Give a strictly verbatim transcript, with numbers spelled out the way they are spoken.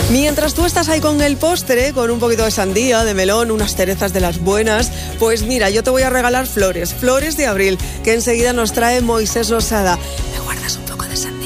Mientras tú estás ahí con el postre, con un poquito de sandía, de melón, unas cerezas de las buenas, pues mira, yo te voy a regalar flores, flores de abril, que enseguida nos trae Moisés Losada.